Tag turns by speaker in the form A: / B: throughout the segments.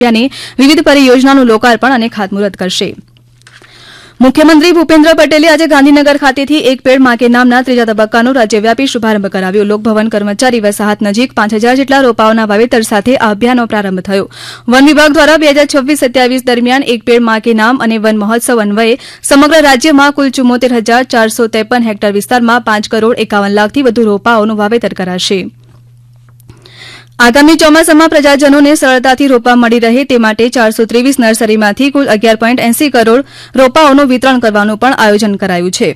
A: રૂપિયાની વિવિધ પરિયોજનાનું લોકાર્પણ અને ખાતમુહૂર્ત કરશે. મુખ્યમંત્રી ભૂપેન્દ્ર પટેલે આજે ગાંધીનગર ખાતેથી એક પેડ માં કે નામના ત્રીજા તબક્કાનો રાજ્યવ્યાપી શુભારંભ કરાવ્યો. લોકભવન કર્મચારી વસાહત નજીક 5000 જેટલા રોપાઓના વાવેતર સાથે આ અભિયાનનો પ્રારંભ થયો. વન વિભાગ દ્વારા 2026-27 દરમિયાન એક પેડ માં કે નામ અને વન મહોત્સવ અન્વયે સમગ્ર રાજ્યમાં કુલ 74,453 હેક્ટર વિસ્તારમાં 5,51 લાખથી વધુ રોપાઓનું વાવેતર કરાશે. આગામી ચોમાસામાં પ્રજાજનોને સરળતાથી રોપા મળી રહે તે માટે 423 નર્સરીમાંથી કુલ 11.80 કરોડ રોપાઓનું વિતરણ કરવાનું પણ આયોજન કરાયું છે.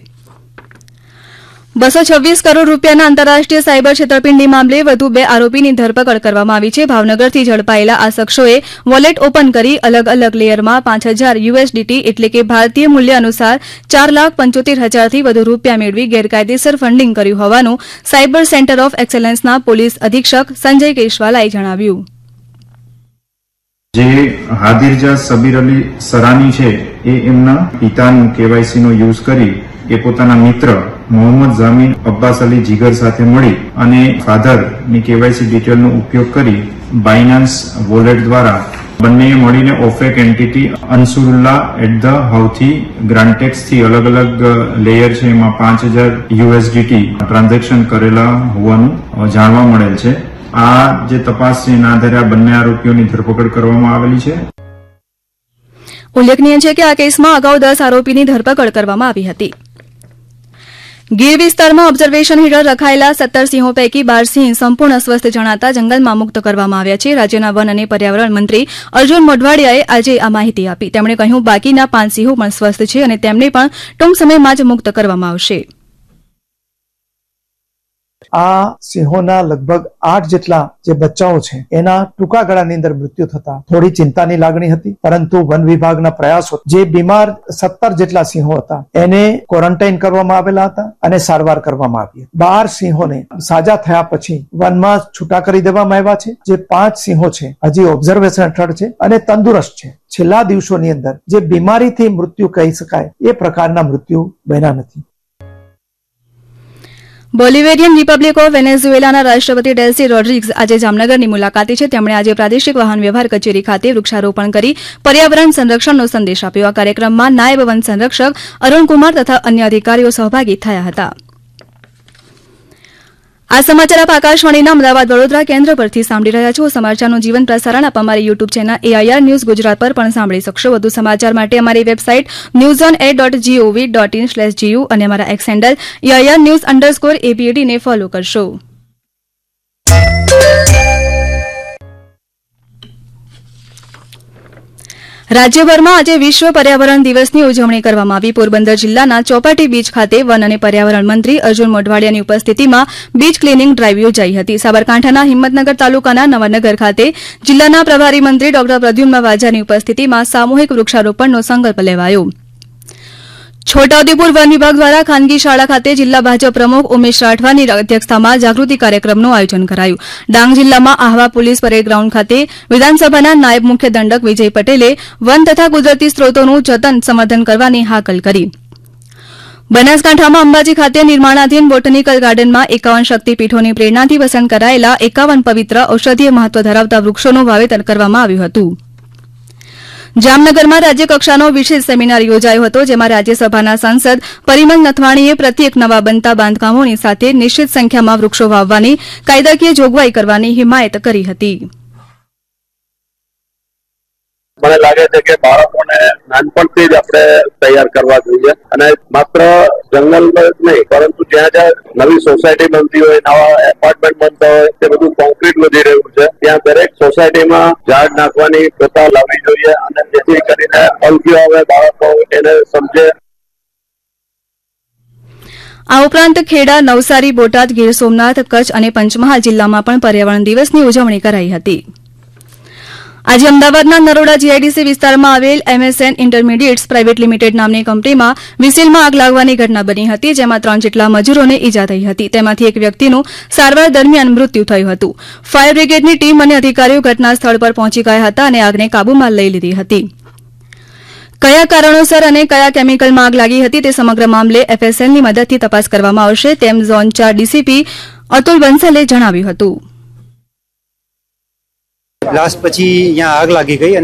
A: 226 કરોડ રૂપિયાના આંતરરાષ્ટ્રીય સાયબર છેતરપિંડી મામલે વધુ 2 આરોપીની ધરપકડ કરવામાં આવી છે. ભાવનગરથી ઝડપાયેલા આ શખ્સોએ વોલેટ ઓપન કરી અલગ અલગ લેયરમાં 5,000 USDT એટલે કે ભારતીય મૂલ્ય અનુસાર 4,75,000થી વધુ રૂપિયા મેળવી ગેરકાયદેસર ફંડિંગ કર્યું હોવાનું સાયબર સેન્ટર ઓફ એક્સેલન્સના પોલીસ અધિક્ષક સંજય કેશવાલાએ જણાવ્યું.
B: જે હાદિરજા સબીર અલી સરાની છે એ એમના પિતાનું કેવાયસીનો યુઝ કરી એ પોતાના મિત્ર મોહમ્મદ જામીન અબ્બાસ અલી જીગર સાથે મળી અને ફાધરની કેવાયસી ડિટેલનો ઉપયોગ કરી બાયનાન્સ વોલેટ દ્વારા બંનેએ મળીને ઓફેક એન્ટિટી અન્સુરુલ્લા એટ ધ હવથી ગ્રાન્ટેક્સથી અલગ અલગ લેયર છે એમાં 5,000 USDT ટ્રાન્ઝેક્શન કરેલા હોવાનું જાણવા મળેલ છે. આ જે તપાસ છે એના આધારે આ બંને આરોપીઓની ધરપકડ કરવામાં આવેલી છે.
A: ઉલ્લેખનીય છે કે આ કેસમાં અગાઉ 10 આરોપીની ધરપકડ કરવામાં આવી હતી. ગીર વિસ્તારમાં ઓબ્ઝર્વેશન હેઠળ રખાયેલા 17 સિંહો પૈકી 12 સિંહ સંપૂર્ણ સ્વસ્થ જણાતા જંગલમાં મુક્ત કરવામાં આવ્યા છે. રાજ્યના વન અને પર્યાવરણ મંત્રી અર્જુન મોઢવાડિયાએ આજે આ માહિતી આપી. તેમણે કહ્યું બાકીના 5 સિંહો પણ સ્વસ્થ છે અને તેમને પણ ટૂંક સમયમાં જ મુક્ત કરવામાં આવશે.
C: આ સિંહોના લગભગ 8 જેટલા જે બચ્ચાઓ છે એના ટૂંકા ગાળાની અંદર મૃત્યુ થતા થોડી ચિંતાની લાગણી હતી, પરંતુ વન વિભાગના પ્રયાસો જે બીમાર 17 જેટલા સિંહો હતા એને ક્વોરન્ટાઇન કરવામાં આવેલા હતા અને સારવાર કરવામાં આવી. 12 સિંહોને સાજા થયા પછી વનમાં છૂટા કરી દેવામાં આવ્યા છે. જે 5 સિંહો છે હજી ઓબ્ઝર્વેશન હેઠળ છે અને તંદુરસ્ત છે. છેલ્લા દિવસોની અંદર જે બીમારીથી મૃત્યુ કહી શકાય એ પ્રકારના મૃત્યુ બન્યા નથી.
A: બોલિવેરિયન રિપબ્લિક ઓફ વેનેઝુએલાના રાષ્ટ્રપતિ ડેલ્સી રોડ્રિગ્સ આજે જામનગરની મુલાકાતે છે. તેમણે આજે પ્રાદેશિક વાહન વ્યવહાર કચેરી ખાતે વૃક્ષારોપણ કરી પર્યાવરણ સંરક્ષણનો સંદેશ આપ્યો. આ કાર્યક્રમમાં નાયબ વન સંરક્ષક અરુણકુમાર તથા અન્ય અધિકારીઓ સહભાગી થયા હતા. આ સમાચાર આપ આકાશવાણીના અમદાવાદ વડોદરા કેન્દ્ર પરથી સાંભળી રહ્યા છો. સમાચારનું જીવન પ્રસારણ આપ અમારી YouTube channel AIR news Gujarat પર પણ સાંભળી શકશો. વધુ સમાચાર માટે અમારી વેબસાઇટ newsonAir.gov.in/gu અને અમારા એક્સ હેન્ડલ AIR_news_ABD ને ફોલો કરશો. રાજ્યભરમાં આજે વિશ્વ પર્યાવરણ દિવસની ઉજવણી કરવામાં આવી. પોરબંદર જિલ્લાના ચોપાટી બીચ ખાતે વન અને પર્યાવરણ મંત્રી અર્જુન મોઢવાડિયાની ઉપસ્થિતિમાં બીચ ક્લીનિંગ ડ્રાઇવ યોજાઈ હતી. સાબરકાંઠાના હિંમતનગર તાલુકાના નવાનગર ખાતે જિલ્લાના પ્રભારી મંત્રી ડોક્ટર પ્રદ્યુમ્ન વાજાની ઉપસ્થિતિમાં સામૂહિક વૃક્ષારોપણનો સંકલ્પ લેવાયો. છોટાઉદેપુર વન વિભાગ દ્વારા ખાનગી શાળા ખાતે જિલ્લા ભાજપ પ્રમુખ ઉમેશ રાઠવાની અધ્યક્ષતામાં જાગૃતિ કાર્યક્રમનું આયોજન કરાયું. ડાંગ જિલ્લામાં આહવા પોલીસ પરેડ ગ્રાઉન્ડ ખાતે વિધાનસભાના નાયબ મુખ્ય દંડક વિજય પટેલે વન તથા કુદરતી સ્ત્રોતોનું જતન સંવર્ધન કરવાની હાકલ કરી. બનાસકાંઠામાં અંબાજી ખાતે નિર્માણાધીન બોટનિકલ ગાર્ડનમાં 51 શક્તિપીઠોની પ્રેરણાથી પસંદ કરાયેલા 51 પવિત્ર ઔષધીય મહત્વ ધરાવતા વૃક્ષોનું વાવેતર કરવામાં આવ્યું હતું. જામનગરમાં રાજ્યકક્ષાનો વિશેષ સેમિનાર યોજાયો હતો, જેમાં રાજ્યસભાના સાંસદ પરિમલ નથવાણીએ પ્રત્યેક નવા બનતા બાંધકામોની સાથે નિશ્ચિત સંખ્યામાં વૃક્ષો વાવવાની કાયદાકીય જોગવાઈ કરવાની હિમાયત કરી હતી.
D: મને લાગે છે કે બાળકોને નાનપણથી જ આપણે તૈયાર કરવા જોઈએ અને માત્ર જંગલ જ નહીં પરંતુ જ્યાં જ્યાં નવી સોસાયટી બનતી હોય, નવા એપાર્ટમેન્ટ બનતા હોય, તે બધું કોન્ક્રીટ વધી રહ્યું છે, ત્યાં દરેક સોસાયટીમાં ઝાડ નાખવાની પ્રથા લાવવી જોઈએ અને જેથી કરીને પંખીઓ આવે, બાળકો એને સમજે.
A: આ ઉપરાંત ખેડા, નવસારી, બોટાદ, ગીર સોમનાથ, કચ્છ અને પંચમહાલ જિલ્લામાં પણ પર્યાવરણ દિવસની ઉજવણી કરાઈ હતી. આજે અમદાવાદના નરોડા GIDC વિસ્તારમાં આવેલ MSN ઇન્ટરમીડિયેટ્સ પ્રાઇવેટ લિમિટેડ નામની કંપનીમાં વિસિલમાં આગ લાગવાની ઘટના બની હતી, જેમાં 3 જેટલા મજૂરોને ઈજા થઈ હતી. તેમાંથી એક વ્યક્તિનું સારવાર દરમિયાન મૃત્યુ થયું હતું. ફાયર બ્રિગેડની ટીમ અને અધિકારીઓ ઘટના સ્થળ પર પહોંચી ગયા હતા અને આગને કાબૂમાં લઈ લીધી હતી. કયા કારણોસર અને કયા કેમિકલમાં આગ લાગી હતી તે સમગ્ર મામલે FSLની મદદથી તપાસ કરવામાં આવશે, તેમ ઝોન 4 DCP અતુલ બંસલે જણાવ્યું હતું.
E: બ્લાસ્ટ પછી અહીંયા આગ લાગી ગઈ.